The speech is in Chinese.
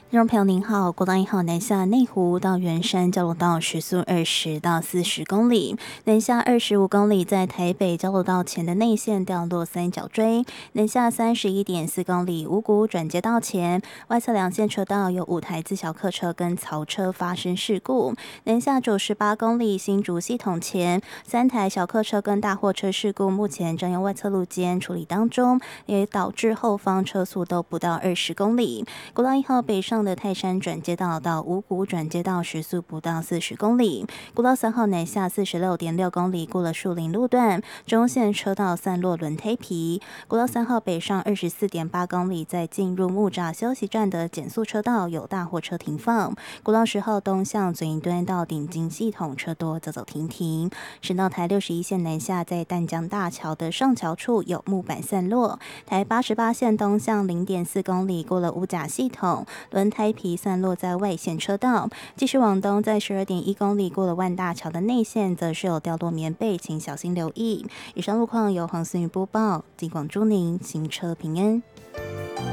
听众朋友您好，国道1号南下内湖到圆山交流道时速20到40公里，南下25公里在台北交流道前的内线掉落三角锥，南下31.4公里五股转接道前外侧两线车道有5台自小客车跟槽车发生事故，南下98公里新竹系统前3台小客车跟大货车事故，目前正用外侧路肩处理当中，也导致后方车速都不到20公里。国道1号北上的泰山转接道到五股转接道时速不到40公里，国道3号南下46.6公里过了树林路段，中线车道散落轮胎皮，国道3号北上24.8公里，在进入木栅休息站的减速车道有大货车停放，国道10号东向左营端到顶金系统车多走走停停，省道台61线南下在淡江大桥的上桥处有木板散落，台88线东向0.4公里过了五甲系统，轮胎皮散落在外线车道，继续往东在12.1公里过了万大桥的内线，则是有掉落棉被，请小心留意。以上路况由黄思雨播报，尽管祝您行车平安。